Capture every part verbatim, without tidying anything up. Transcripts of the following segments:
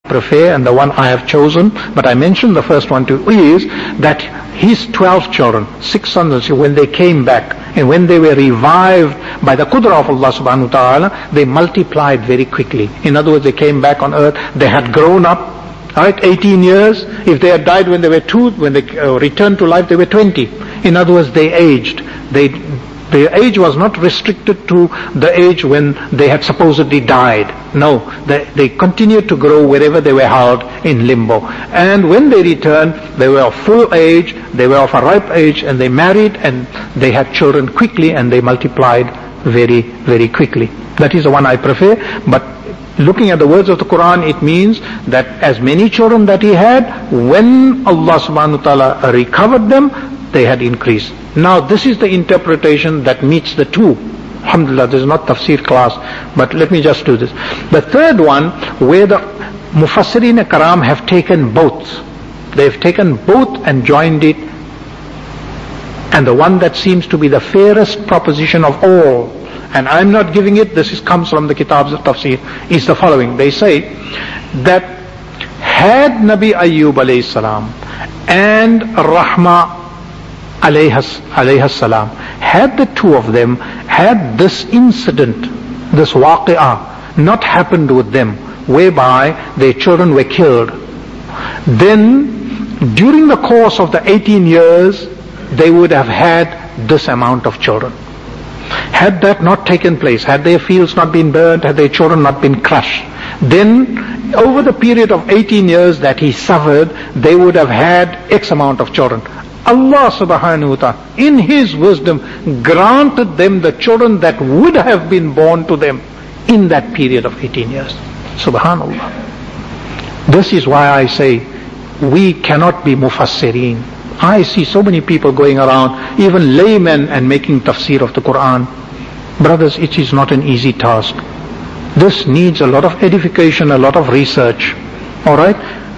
prefer and the one I have chosen, but I mentioned the first one too, is that his twelve children, six sons, when they came back and when they were revived by the qudra of Allah subhanahu wa ta'ala, they multiplied very quickly. In other words, they came back on earth, they had grown up, right, eighteen years. If they had died when they were two, when they uh, returned to life, they were twenty. In other words, they aged. They Their age was not restricted to the age when they had supposedly died. No, they, they continued to grow wherever they were held in limbo. And when they returned, they were of full age, they were of a ripe age, and they married and they had children quickly and they multiplied very, very quickly. That is the one I prefer. But looking at the words of the Quran, it means that as many children that he had, when Allah subhanahu wa ta'ala recovered them, they had increased. Now this is the interpretation that meets the two. Alhamdulillah, this is not tafsir class, but let me just do this. The third one, where the Mufassirin Karam have taken both. They've taken both and joined it. And the one that seems to be the fairest proposition of all, and I'm not giving it, this is, comes from the Kitabs of Tafsir, is the following. They say that had Nabi Ayyub alayhi salam and Rahma alayhi salam, had the two of them, had this incident, this waqi'ah, not happened with them, whereby their children were killed, then during the course of the eighteen years, they would have had this amount of children. Had that not taken place, had their fields not been burnt, had their children not been crushed, then over the period of eighteen years that he suffered, they would have had X amount of children. Allah subhanahu wa ta'ala, in His wisdom, granted them the children that would have been born to them in that period of eighteen years. Subhanallah. This is why I say, we cannot be mufassirin. I see so many people going around, even laymen, and making tafsir of the Quran. Brothers, it is not an easy task. This needs a lot of edification, a lot of research. Alright?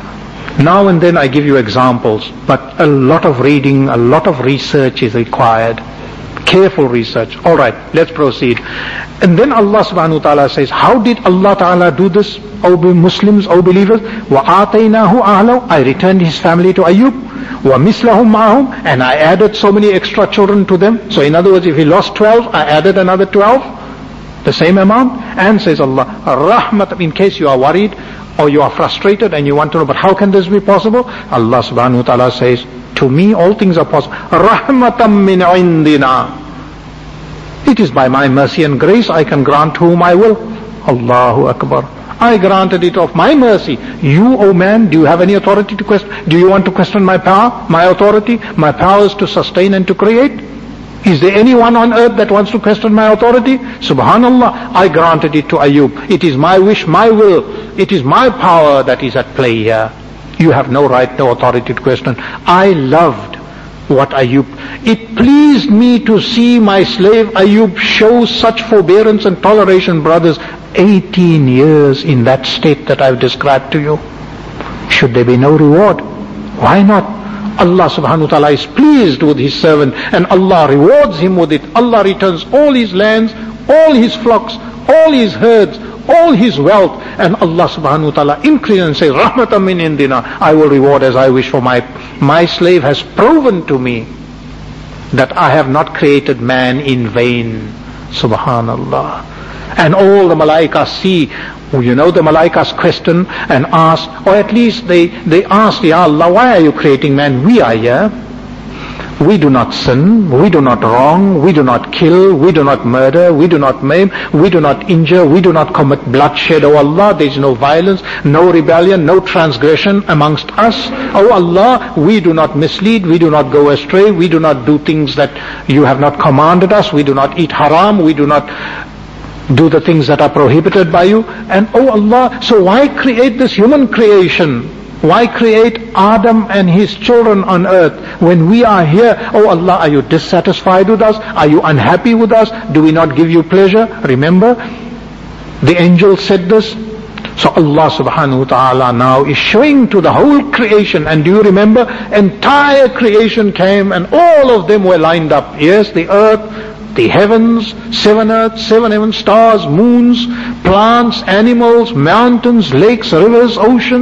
Now and then I give you examples, but a lot of reading, a lot of research is required. Careful research. Alright, let's proceed. And then Allah subhanahu wa ta'ala says, how did Allah ta'ala do this, O Muslims, O believers? وَآتَيْنَاهُ أَهْلَهُ, I returned his family to Ayyub. وَمِثْلَهُمْ مَعَهُمْ, and I added so many extra children to them. So in other words, if he lost twelve, I added another twelve, the same amount. And says Allah, rahmat, in case you are worried or you are frustrated and you want to know, but how can this be possible? Allah subhanahu wa ta'ala says, to me all things are possible. Rahmatam min indina. It is by my mercy and grace I can grant whom I will. Allahu Akbar. I granted it of my mercy. You, O man, do you have any authority to question? Do you want to question my power, my authority? My power is to sustain and to create. Is there anyone on earth that wants to question my authority? Subhanallah, I granted it to Ayyub. It is my wish, my will. It is my power that is at play here. You have no right, no authority to question. I loved what Ayyub. It pleased me to see my slave Ayyub show such forbearance and toleration, brothers. eighteen years in that state that I've described to you. Should there be no reward? Why not? Allah subhanahu wa ta'ala is pleased with His servant and Allah rewards him with it. Allah returns all his lands, all his flocks, all his herds, all his wealth, and Allah subhanahu wa ta'ala increases and says, Rahmatan min indina, I will reward as I wish, for my my slave has proven to me that I have not created man in vain. Subhanallah. And all the malaikas see, you know, the malaikas question and ask, or at least they, they ask, Ya Allah, why are you creating man? We are here. We do not sin, we do not wrong, we do not kill, we do not murder, we do not maim, we do not injure, we do not commit bloodshed. Oh Allah, there is no violence, no rebellion, no transgression amongst us. Oh Allah, we do not mislead, we do not go astray, we do not do things that you have not commanded us, we do not eat haram, we do not do the things that are prohibited by you. And oh Allah, so why create this human creation? Why create Adam and his children on earth when we are here? Oh Allah, are you dissatisfied with us? Are you unhappy with us? Do we not give you pleasure? Remember, the angel said this. So Allah subhanahu wa ta'ala now is showing to the whole creation. And do you remember? Entire creation came and all of them were lined up. Yes, the earth, the heavens, seven earths, seven heavens, stars, moons, plants, animals, mountains, lakes, rivers, oceans.